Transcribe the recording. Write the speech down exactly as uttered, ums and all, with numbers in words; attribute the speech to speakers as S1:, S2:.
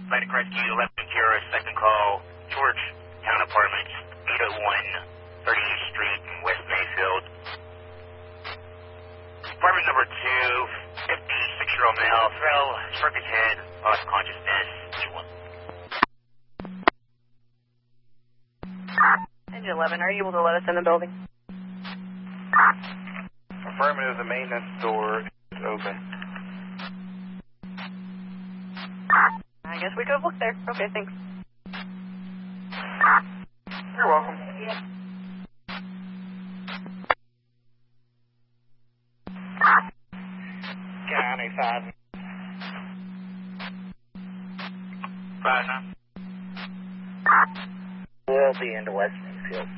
S1: Atlantic Rescue, eleven Kira, second call, Georgetown Apartments, eight oh one thirty-eighth Street, West Mayfield. Apartment number two, fifty-six-year-old male, fell, struck his head, lost consciousness.
S2: Engine eleven, are you able to let us in the building?
S3: Affirmative, the maintenance door is open.
S2: I guess we could have looked there. Okay, thanks.
S3: You're welcome. County five.
S1: Five, nine.
S3: We'll be into West Mayfield.